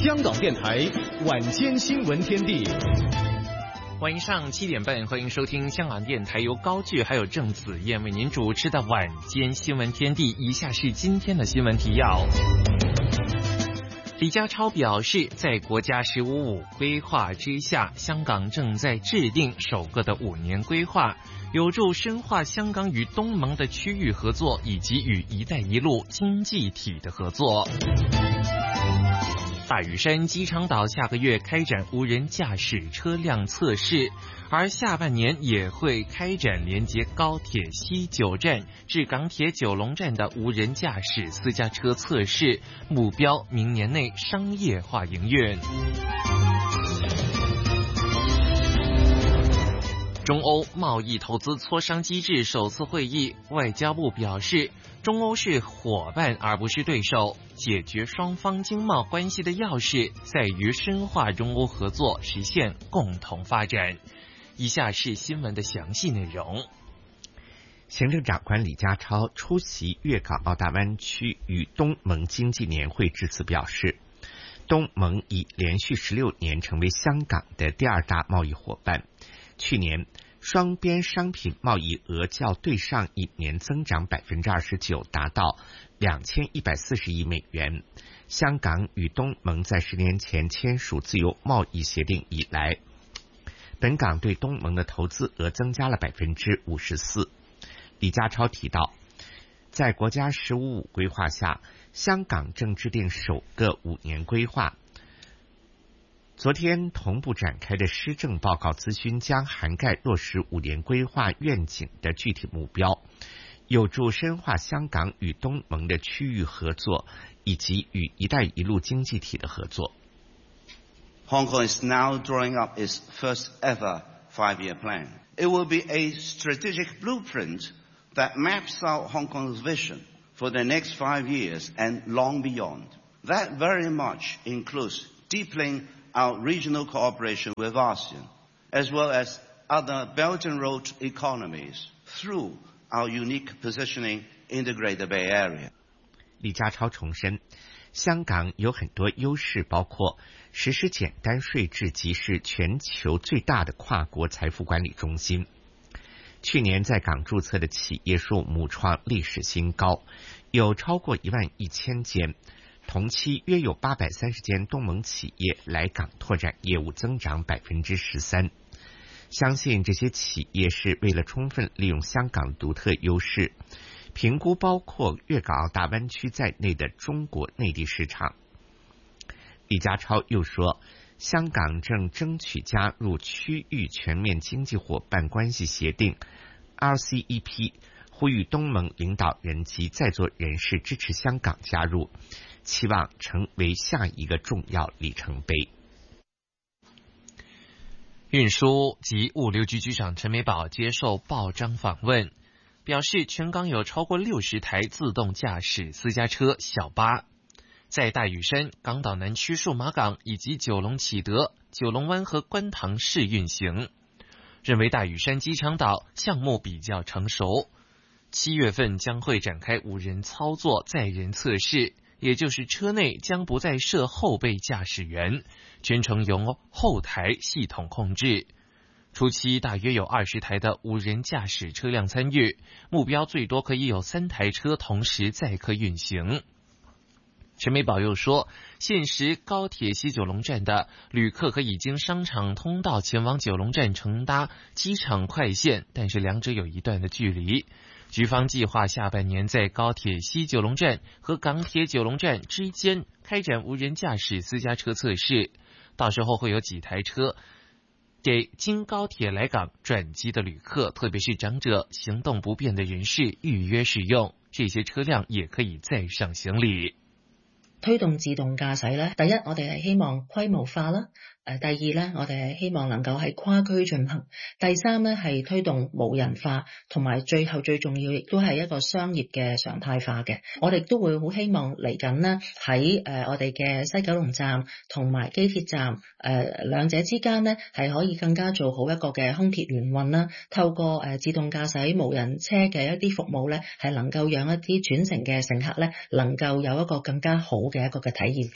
香港电台晚间新闻天地， 晚上7点半，欢迎收听香港电台由高炬还有郑子燕为您主持的晚间新闻天地。以下是今天的新闻提要。李家超表示，在国家“十五五”规划之下，香港正在制定首个的5年规划，有助深化香港与东盟的区域合作，以及与“一带一路”经济体的合作。大屿山机场岛下个月开展无人驾驶车辆测试，而下半年也会开展连接高铁西九站至港铁九龙站的无人驾驶私家车测试，目标明年内商业化营运。中欧贸易投资磋商机制首次会议，外交部表示，中欧是伙伴而不是对手，解决双方经贸关系的钥匙在于深化中欧合作，实现共同发展。以下是新闻的详细内容。 行政长官李家超出席粤港澳大湾区与东盟经济年会致辞表示，东盟已连续16年成为香港的第2大贸易伙伴。去年双边商品贸易额较对上一年增长 29%， 达到2140亿美元。香港与东盟在10年前签署自由贸易协定以来，本港对东盟的投资额增加了 54%。 李家超提到，在国家“十五五”规划下，香港正制定首个5年规划。昨天同步展开的施政报告咨询将涵盖落实5年规划愿景的具体目标，有助深化香港与东盟的区域合作，以及与“一带一路”经济体的合作。 Hong Kong is now drawing up its first ever 5-year plan. It will be a strategic blueprint that maps out Hong Kong's vision for the next 5 years and long beyond. That very much includes deepening our regional cooperation with ASEAN, as well as other Belt and Road economies through our unique positioning in the Greater Bay Area. 李家超重申，香港有很多优势，包括实施简单税制及是全球最大的跨国财富管理中心。去年在港注册的企业数目创历史新高，有超过11000间。同期约有830间东盟企业来港拓展业务，增长 13%。 相信这些企业是为了充分利用香港独特优势，评估包括粤港澳大湾区在内的中国内地市场。李家超又说，香港正争取加入区域全面经济伙伴关系协定 RCEP， 呼吁东盟领导人及在座人士支持香港加入，期望成为下一个重要里程碑。 运输及物流局局长陈美宝接受报章访问，表示全港有超过60台自动驾驶私家车、小巴，在大屿山、港岛南区数码港以及九龙启德、九龙湾和观塘市运行，认为大屿山机场岛项目比较成熟，7月份将会展开无人操作载人测试，也就是车内将不再设后备驾驶员，全程由后台系统控制。初期大约有20台的无人驾驶车辆参与，目标最多可以有3台车同时载客运行。陈美宝又说，现时高铁西九龙站的旅客可以经商场通道前往九龙站乘搭机场快线，但是两者有一段的距离。局方计划下半年在高铁西九龙站和港铁九龙站之间开展无人驾驶私家车测试，到时候会有几台车给经高铁来港转机的旅客，特别是长者、行动不便的人士预约使用，这些车辆也可以载上行李。 推動自動駕駛咧，第一我哋係希望規模化啦，第二咧我哋係希望能夠係跨區進行，第三咧係推動無人化，同埋最後最重要亦都係一個商業嘅常態化嘅。我哋都會好希望嚟緊呢喺我哋嘅西九龍站同埋機鐵站兩者之間呢係可以更加做好一個嘅空鐵聯運啦，透過自動駕駛無人車嘅一啲服務咧，係能夠讓一啲轉乘嘅乘客咧能夠有一個更加好嘅一個嘅體驗嘅。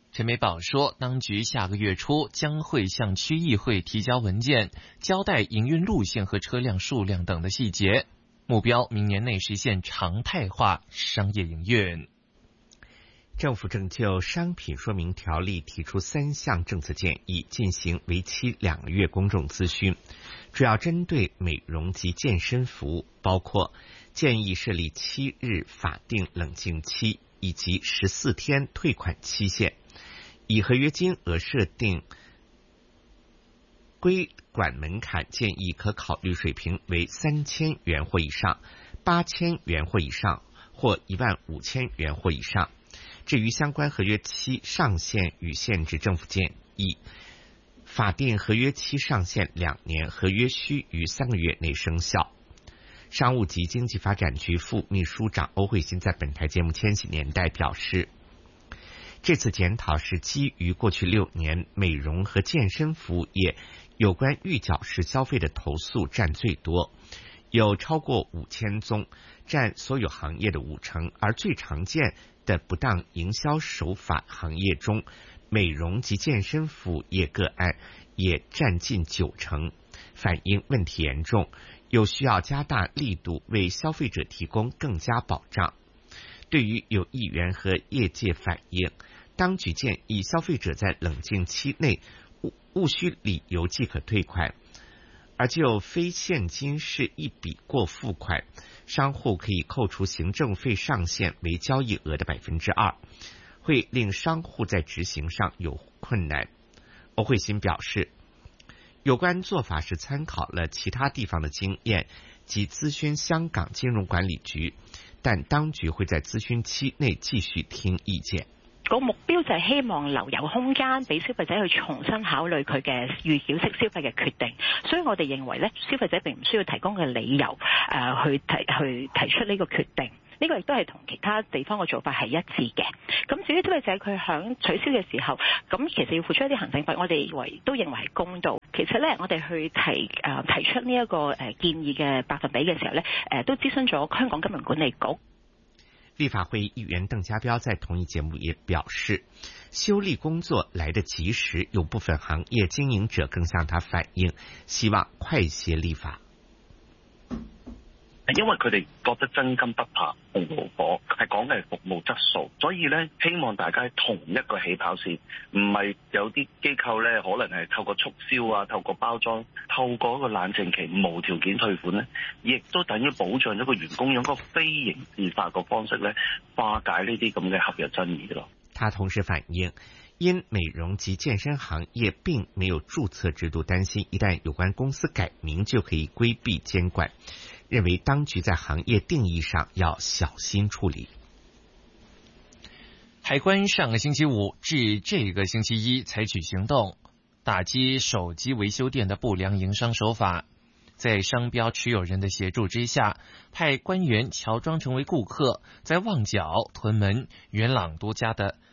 陈美宝说，当局下个月初将会向区议会提交文件，交代营运路线和车辆数量等的细节，目标明年内实现常态化商业营运。 政府正就商品说明条例提出3项政策建议，进行为期2个月公众咨询，主要针对美容及健身服务，包括建议设立7日法定冷静期以及14天退款期限，以合约金额设定规管门槛，建议可考虑水平为3000元或以上、8000元或以上或15000元或以上。至于相关合约期上限与限制，政府建议法定合约期上限2年，合约须于3个月内生效。商务及经济发展局副秘书长欧慧欣在本台节目《千禧年代》表示，这次检讨是基于过去6年美容和健身服务业有关预缴式消费的投诉占最多，有超过5000宗，占所有行业的50%，而最常见的不当营销手法行业中，美容及健身服务业个案也占近90%，反映问题严重，有需要加大力度为消费者提供更加保障。对于有议员和业界反映，当局建议消费者在冷静期内务需理由即可退款，而就非现金是一笔过付款，商户可以扣除行政费上限为交易额的2%，会令商户在执行上有困难。欧慧欣表示，有关做法是参考了其他地方的经验及咨询香港金融管理局，但當局會在諮詢期內繼續聽意見。 個目標就係希望留有空間俾消費者去重新考慮佢嘅預繳式消費嘅決定，所以我哋認為咧，消費者並唔需要提供嘅理由去提出呢個決定。呢個亦都係同其他地方嘅做法係一致嘅。咁至於消費者佢響取消嘅時候，咁其實要付出一啲行政費，我哋都認為係公道。其實咧，我哋去提出呢一個建議嘅百分比嘅時候咧，都諮詢咗香港金融管理局。 立法會議員鄧家彪在同一節目也表示，修例工作來得及時，有部分行業經營者更向他反映，希望快些立法。 因為佢哋覺得真金不怕紅爐火，係講嘅係服務質素，所以咧希望大家同一個起跑線，唔係有啲機構咧可能係透過促銷啊、透過包裝、透過一個冷靜期無條件退款咧，亦都等於保障咗個員工用個非刑事化嘅方式咧化解呢啲咁嘅合約爭議咯。 他同時反映，因美容及健身行業並沒有註冊制度，擔心一旦有關公司改名就可以規避監管，認為當局在行業定義上要小心處理。 海關上個星期五至這個星期一採取行動，打擊手機維修店的不良營商手法。在商標持有人的協助之下，派官員喬裝成為顧客，在旺角、屯門、元朗多家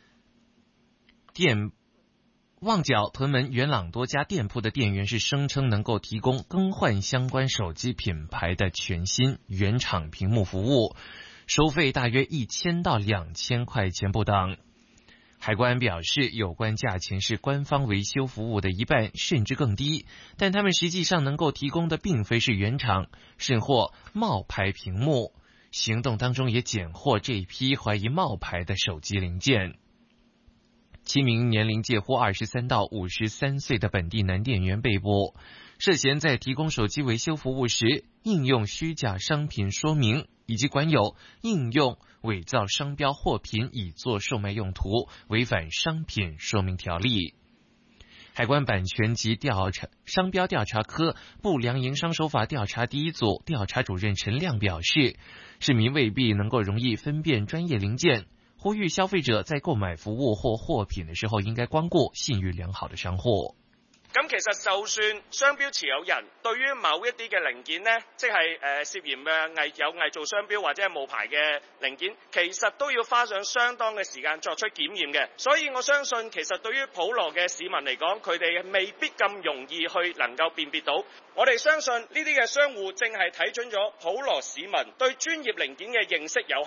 店鋪的店員是聲稱能夠提供更換相關手機品牌的全新原廠屏幕服務，收費大約1000到2000塊錢不等。海關表示，有關價錢是官方維修服務的一半甚至更低，但他們實際上能夠提供的並非是原廠，甚或冒牌屏幕。行動當中也檢獲這批懷疑冒牌的手機零件。7名年齡介乎23到53歲的本地男店員被捕，涉嫌在提供手機維修服務時應用虛假商品說明，以及管有應用偽造商標貨品以作售賣用途，違反商品說明條例。海關版權及商標調查科不良營商手法調查第一組調查主任陳亮表示，市民未必能夠容易分辨專業零件，呼籲消費者在購買服務或貨品的時候應該光顧信譽良好的商戶。 咁其實就算商標持有人對於某一啲嘅零件呢，即係涉嫌有偽造商標或者係冒牌嘅零件，其實都要花上相當嘅時間作出檢驗嘅。所以我相信其實對於普羅嘅市民嚟講，佢哋未必咁容易去能夠辨別到。我哋相信呢啲嘅商戶正係睇準咗普羅市民對專業零件嘅認識有限，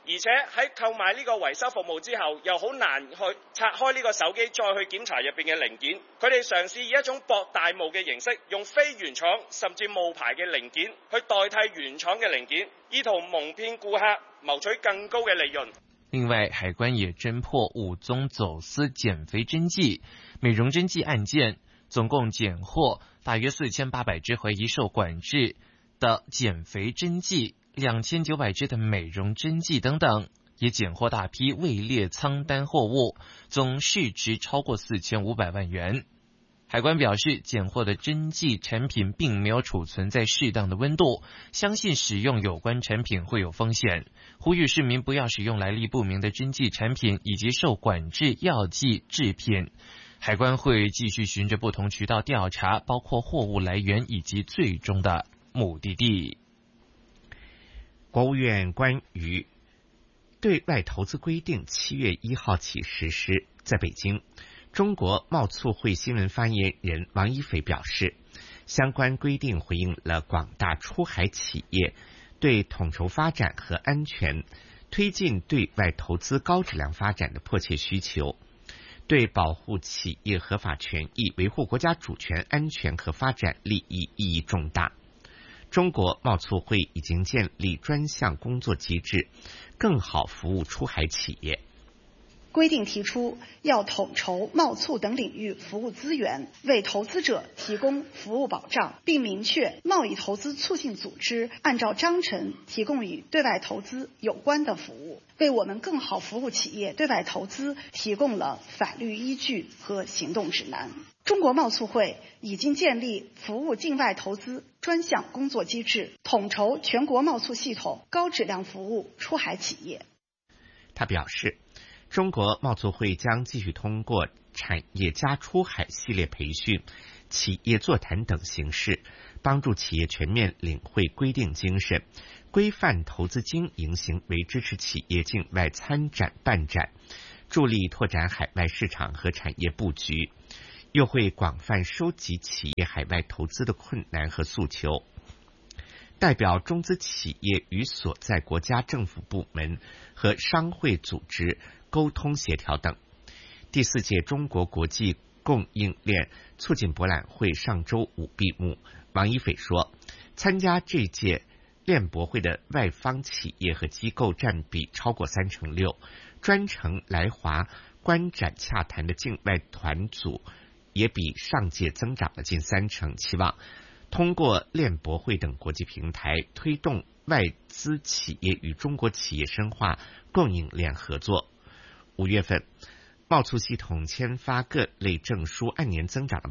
而且喺購買呢個維修服務之後，又好難去拆開呢個手機再去檢查入邊嘅零件。佢哋嘗試以一種博大霧嘅形式，用非原廠甚至冒牌嘅零件去代替原廠嘅零件，意圖蒙騙顧客，謀取更高嘅利潤。 另外，海關也偵破5宗走私減肥針劑、美容針劑案件，總共檢獲大約4800支懷疑受管制的減肥針劑、2900支的美容針劑等等，也檢獲大批未列倉單貨物，總市值超過4500萬元。海關表示，檢獲的針劑產品並沒有儲存在適當的溫度，相信使用有關產品會有風險，呼籲市民不要使用來歷不明的針劑產品以及受管制藥劑製品。海關會繼續循着不同渠道調查，包括貨物來源以及最終的目的地。 國務院關於對外投資規定7月1號起實施。在北京，中國貿促會新聞發言人王一斐表示，相關規定回應了廣大出海企業對統籌發展和安全、推進對外投資高質量發展的迫切需求，對保護企業合法權益、維護國家主權、安全和發展利益意義重大。中國貿促會已經建立專項工作機制，更好服務出海企業。 規定提出要統籌貿促等領域服務資源，為投資者提供服務保障，並明確貿易投資促進組織按照章程提供與對外投資有關的服務，為我們更好服務企業對外投資提供了法律依據和行動指南。中國貿促會已經建立服務境外投資專項工作機制，統籌全國貿促系統，高質量服務出海企業。 他表示，中國貿促會將繼續通過產業加出海系列培訓、企業座談等形式，幫助企業全面領會規定精神，規範投資經營行為，支持企業境外參展辦展，助力拓展海外市場和產業佈局，又會廣泛收集企業海外投資的困難和訴求，代表中資企業與所在國家政府部門和商會組織溝通協調等。第4屆中國國際供應鏈促進博覽會上周五閉幕。王一斐說，參加這屆鏈博會的外方企業和機構佔比超過36%，專程來華觀展洽談的境外團組也比上屆增長了近30%，期望通過鏈博會等國際平台，推動外資企業與中國企業深化供應鏈合作。5月份，貿促系統簽發各類證書按年增長了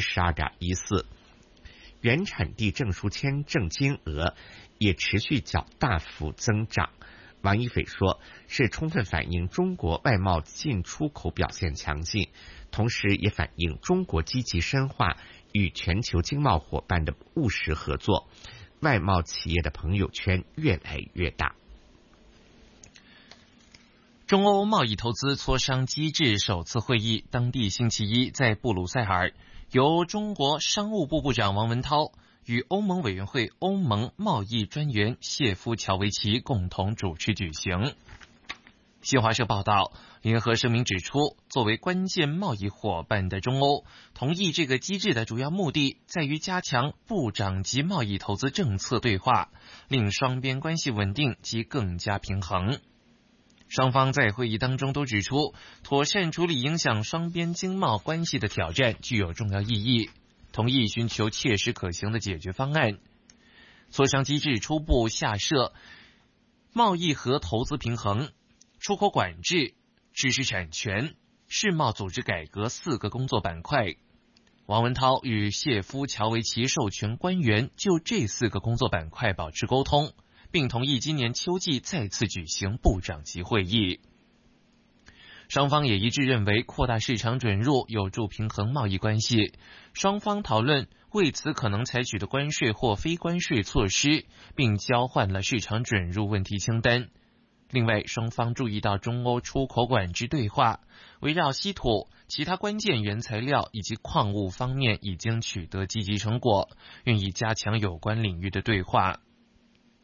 12.14%， 原產地證書簽證金額也持續較大幅增長。王一斐說，是充分反映中國外貿進出口表現強勁，同時也反映中國積極深化與全球經貿夥伴的務實合作，外貿企業的朋友圈越來越大。 中歐貿易投資磋商機制首次會議當地星期一在布魯塞爾，由中國商務部部長王文濤與歐盟委員會歐盟貿易專員謝夫喬維奇共同主持舉行。新華社報道，聯合聲明指出，作為關鍵貿易夥伴的中歐，同意這個機制的主要目的在於加強部長級貿易投資政策對話，令雙邊關係穩定及更加平衡。雙方在會議當中都指出，妥善處理影響雙邊經貿關係的挑戰具有重要意義，同意尋求切實可行的解決方案。磋商機制初步下設貿易和投資平衡、出口管制、知識產權、世貿組織改革4個工作板塊。王文濤與謝夫喬維奇授權官員就這4個工作板塊保持溝通，並同意今年秋季再次舉行部長級會議。雙方也一致認為擴大市場准入有助平衡貿易關係，雙方討論為此可能採取的關稅或非關稅措施，並交換了市場准入問題清單。另外，雙方注意到中歐出口管制對話圍繞稀土、其他關鍵原材料以及礦物方面已經取得積極成果，願意加強有關領域的對話。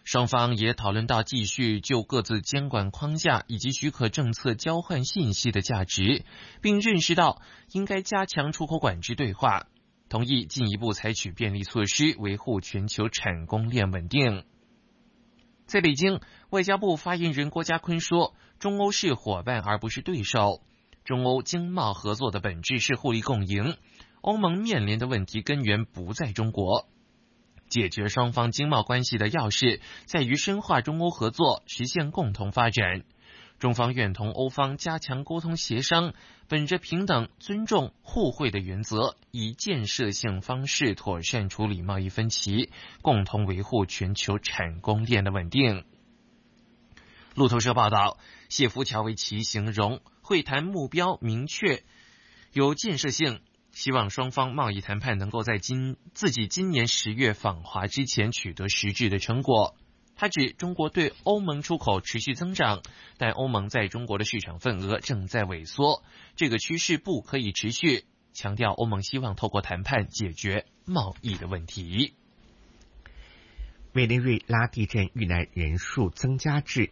双方也讨论到继续就各自监管框架以及许可政策交换信息的价值，并认识到应该加强出口管制对话，同意进一步采取便利措施，维护全球产供链稳定。在北京，外交部发言人郭家坤说，中欧是伙伴而不是对手，中欧经贸合作的本质是互利共赢，欧盟面临的问题根源不在中国。解决双方经贸关系的钥匙在于深化中欧合作，实现共同发展。中方愿同欧方加强沟通协商，本着平等、尊重、互惠的原则，以建设性方式妥善处理贸易分歧，共同维护全球产供链的稳定。路透社报道，谢夫乔维奇形容会谈目标明确、有建设性，希望双方贸易谈判能够在自己今年10月访华之前取得实质的成果。他指中国对欧盟出口持续增长，但欧盟在中国的市场份额正在萎缩，这个趋势不可以持续，强调欧盟希望透过谈判解决贸易的问题。 委内瑞拉地震遇难人数增加至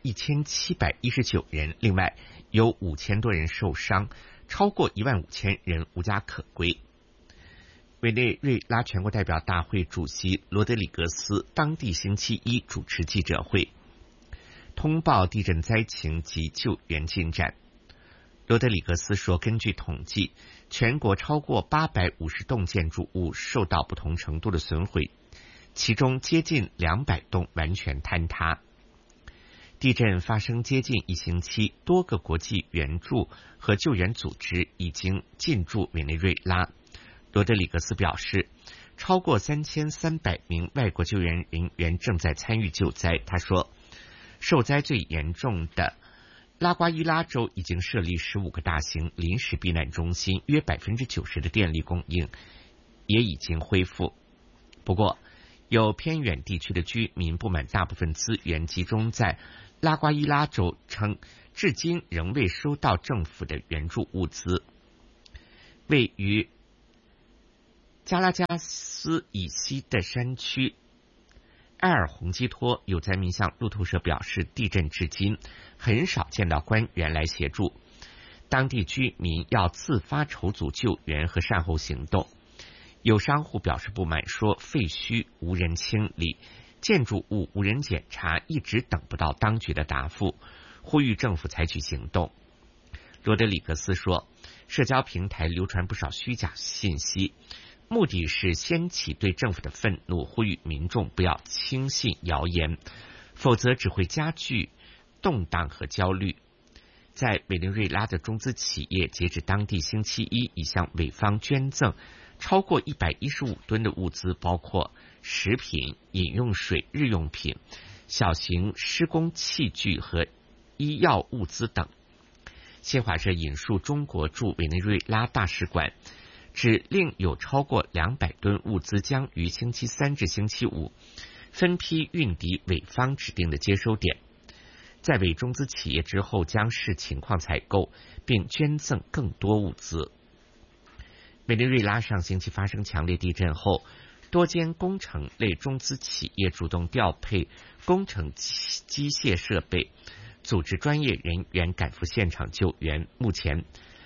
1719人，另外有5000多人受伤，超过15000人无家可归。委内瑞拉全国代表大会主席罗德里格斯当地星期一主持记者会，通报地震灾情及救援进展。罗德里格斯说，根据统计，全国超过850栋建筑物受到不同程度的损毁，其中接近200栋完全坍塌。地震发生接近1星期，多个国际援助和救援组织已经进驻委内瑞拉。罗德里格斯表示，超过3300名外国救援人员正在参与救灾。他说，受灾最严重的拉瓜伊拉州已经设立15个大型临时避难中心，约90%的电力供应也已经恢复。不过，有偏远地区的居民不满大部分资源集中在拉瓜伊拉州，称至今仍未收到政府的援助物资。位于加拉加斯以西的山区埃尔洪基托有灾民向路透社表示，地震至今很少见到官员来协助，当地居民要自发筹组救援和善后行动。有商户表示不满，说废墟无人清理，建筑物无人检查，一直等不到当局的答复，呼吁政府采取行动。罗德里格斯说，社交平台流传不少虚假信息，目的是掀起对政府的愤怒，呼吁民众不要轻信谣言，否则只会加剧动荡和焦虑。在委内瑞拉的中资企业截至当地星期一已向委方捐赠超过115吨的物资，包括食品、饮用水、日用品、小型施工器具和医药物资等。新华社引述中国驻委内瑞拉大使馆指，另有超过200吨物资将于星期3至星期5分批运抵委方指定的接收点，在委中资企业之后将视情况采购，并捐赠更多物资。委内瑞拉上星期发生强烈地震后，多间工程类中资企业主动调配工程机械设备，组织专业人员赶赴现场救援。目前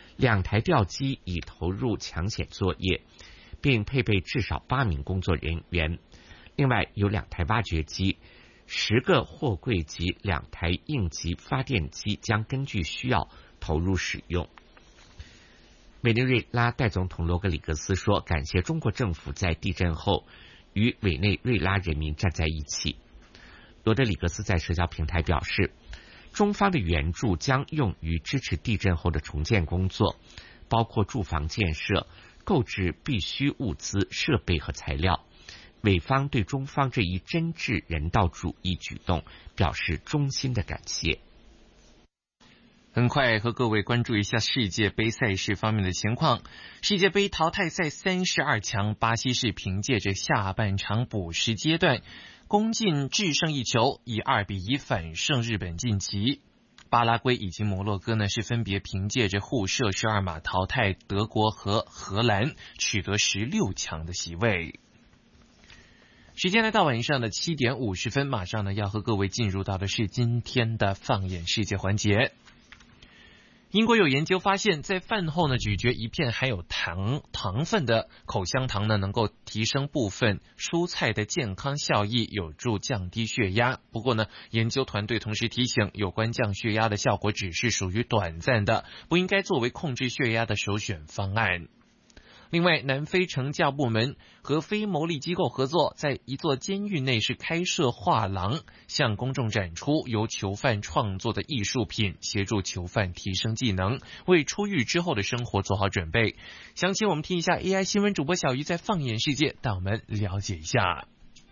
2台吊机已投入抢险作业，并配备至少8名工作人员。另外有2台挖掘机、10个货柜及2台应急发电机将根据需要投入使用。委内瑞拉代总统罗格里格斯说，感谢中国政府在地震后与委内瑞拉人民站在一起。罗德里格斯在社交平台表示，中方的援助将用于支持地震后的重建工作，包括住房建设、购置必需物资、设备和材料。委方对中方这一真挚人道主义举动表示衷心的感谢。 很快和各位关注一下世界杯赛事方面的情况。世界杯淘汰赛32强，巴西是凭借着下半场补时阶段攻进制胜一球，以2-1反胜日本晋级。巴拉圭以及摩洛哥呢是分别凭借着互射12码淘汰德国和荷兰，取得16强的席位。 时间来到晚上的7点50分，马上呢要和各位进入到的是今天的放眼世界环节。英国有研究发现，在饭后呢咀嚼一片含有糖分的口香糖呢，能够提升部分蔬菜的健康效益，有助降低血压。不过呢，研究团队同时提醒，有关降血压的效果只是属于短暂的，不应该作为控制血压的首选方案。另外，南非惩教部门和非牟利机构合作，在一座监狱内是开设画廊，向公众展出由囚犯创作的艺术品，协助囚犯提升技能，为出狱之后的生活做好准备。详情我们听一下 AI 新闻主播小鱼在放眼世界带我们了解一下。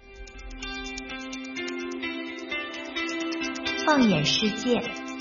放眼世界，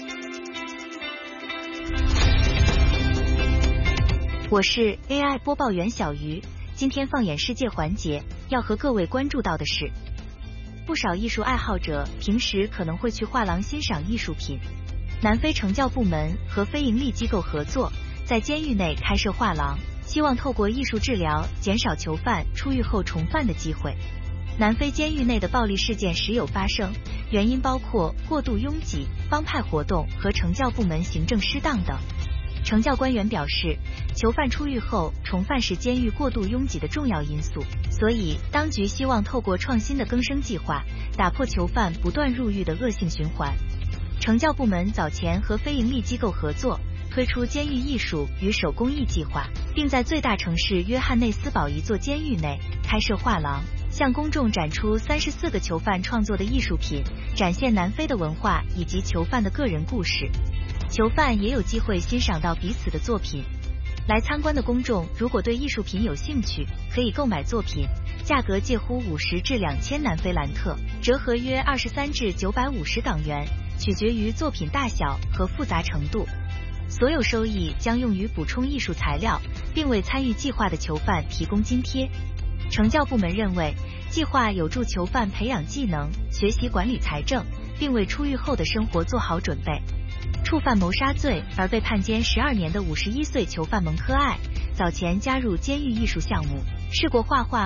我是 AI 播报员小鱼。今天放眼世界环节要和各位关注到的是，不少艺术爱好者平时可能会去画廊欣赏艺术品。南非惩教部门和非营利机构合作，在监狱内开设画廊，希望透过艺术治疗减少囚犯出狱后重犯的机会。南非监狱内的暴力事件时有发生，原因包括过度拥挤、帮派活动和惩教部门行政失当等。惩教官员表示，囚犯出狱后重犯是监狱过度拥挤的重要因素，所以当局希望透过创新的更生计划，打破囚犯不断入狱的恶性循环。惩教部门早前和非营利机构合作，推出监狱艺术与手工艺计划，并在最大城市约翰内斯堡一座监狱内开设画廊，向公众展出34个囚犯创作的艺术品，展现南非的文化以及囚犯的个人故事。囚犯也有机会欣赏到彼此的作品。来参观的公众如果对艺术品有兴趣，可以购买作品，价格介乎50至2000南非兰特，折合约23至950港元，取决于作品大小和复杂程度。所有收益将用于补充艺术材料，并为参与计划的囚犯提供津贴。惩教部门认为，计划有助囚犯培养技能，学习管理财政，并为出狱后的生活做好准备。触犯谋杀罪而被判监12年的51岁囚犯蒙科艾，早前加入监狱艺术项目，试过画画